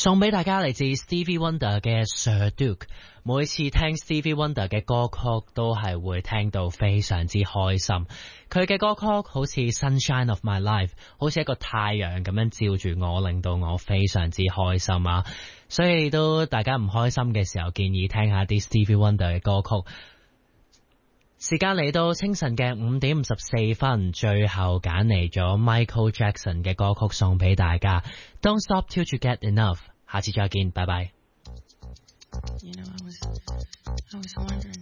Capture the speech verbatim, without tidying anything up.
送俾大家嚟自 Stevie Wonder 嘅 Sir Duke。每次聽 Stevie Wonder 嘅歌曲都係會聽到非常之開心。佢嘅歌曲好似 Sunshine of My Life， 好似一個太陽咁樣照住我，令到我非常之開心啊！所以都大家唔開心嘅時候，建議聽下啲 Stevie Wonder 嘅歌曲。時間嚟到清晨嘅五點五十四分，最後揀嚟咗 Michael Jackson 嘅歌曲送俾大家。Don't stop till you get enough。下次再見，拜拜。 You know, I was, I was wondering.